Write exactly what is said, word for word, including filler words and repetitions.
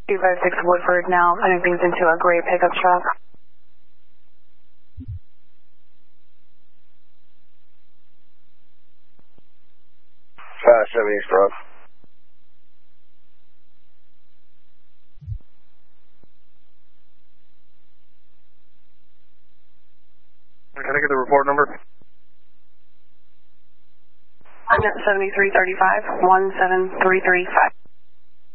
two five six Woodford now, putting things into a gray pickup truck. five seven East Road. Can I get the report number? seventy-three thirty-five, one seven three three five.